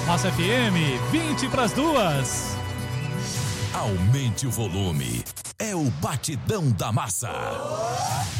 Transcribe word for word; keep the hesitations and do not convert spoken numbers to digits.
Massa F M, vinte para as duas. Aumente o volume. É o Batidão da Massa.